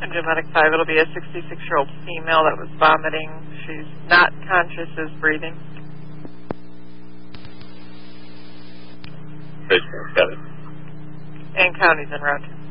On Geometric 5, it'll be a 66-year-old female that was vomiting. She's not conscious, is breathing. Got it. And county's en route.